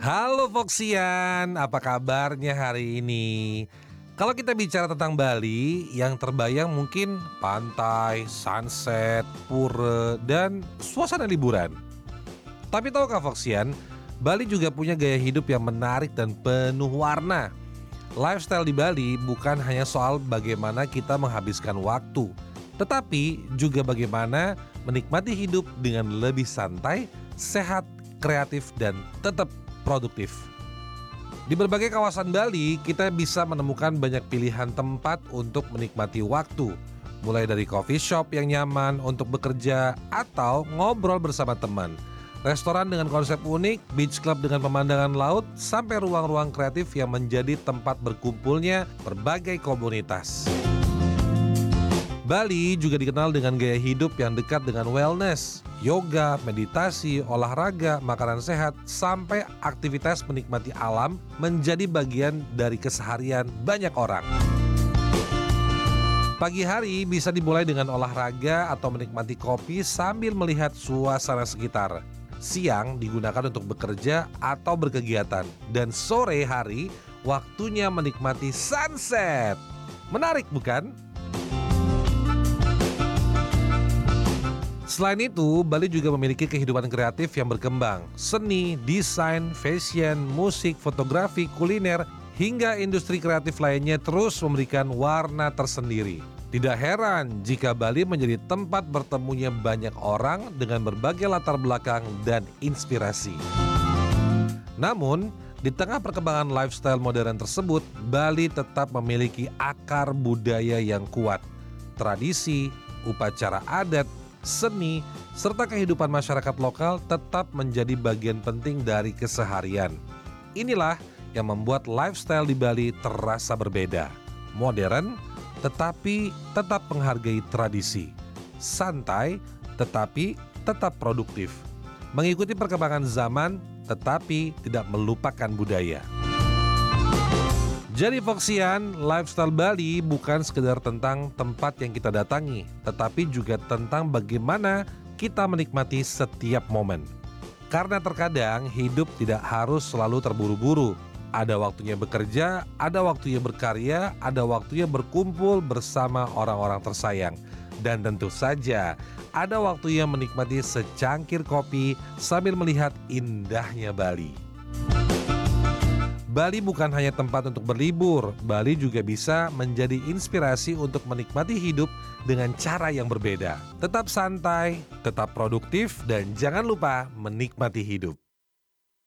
Halo Foxian, apa kabarnya hari ini? Kalau kita bicara tentang Bali, yang terbayang mungkin pantai, sunset, pura, dan suasana liburan. Tapi tahukah Foxian, Bali juga punya gaya hidup yang menarik dan penuh warna. Lifestyle di Bali bukan hanya soal bagaimana kita menghabiskan waktu, tetapi juga bagaimana menikmati hidup dengan lebih santai, sehat, kreatif, dan tetap produktif. Di berbagai kawasan Bali, kita bisa menemukan banyak pilihan tempat untuk menikmati waktu. Mulai dari coffee shop yang nyaman untuk bekerja atau ngobrol bersama teman. Restoran dengan konsep unik, beach club dengan pemandangan laut, sampai ruang-ruang kreatif yang menjadi tempat berkumpulnya berbagai komunitas. Bali juga dikenal dengan gaya hidup yang dekat dengan wellness, yoga, meditasi, olahraga, makanan sehat, sampai aktivitas menikmati alam menjadi bagian dari keseharian banyak orang. Pagi hari bisa dimulai dengan olahraga atau menikmati kopi sambil melihat suasana sekitar. Siang digunakan untuk bekerja atau berkegiatan, dan sore hari waktunya menikmati sunset. Menarik bukan? Selain itu, Bali juga memiliki kehidupan kreatif yang berkembang. Seni, desain, fashion, musik, fotografi, kuliner, hingga industri kreatif lainnya terus memberikan warna tersendiri. Tidak heran jika Bali menjadi tempat bertemunya banyak orang dengan berbagai latar belakang dan inspirasi. Namun, di tengah perkembangan lifestyle modern tersebut, Bali tetap memiliki akar budaya yang kuat. Tradisi, upacara adat, seni, serta kehidupan masyarakat lokal tetap menjadi bagian penting dari keseharian. Inilah yang membuat lifestyle di Bali terasa berbeda. Modern, tetapi tetap menghargai tradisi. Santai, tetapi tetap produktif. Mengikuti perkembangan zaman, tetapi tidak melupakan budaya. Jadi Foxian, lifestyle Bali bukan sekedar tentang tempat yang kita datangi, tetapi juga tentang bagaimana kita menikmati setiap momen. Karena terkadang hidup tidak harus selalu terburu-buru. Ada waktunya bekerja, ada waktunya berkarya, ada waktunya berkumpul bersama orang-orang tersayang. Dan tentu saja, ada waktunya menikmati secangkir kopi sambil melihat indahnya Bali. Bali bukan hanya tempat untuk berlibur, Bali juga bisa menjadi inspirasi untuk menikmati hidup dengan cara yang berbeda. Tetap santai, tetap produktif, dan jangan lupa menikmati hidup.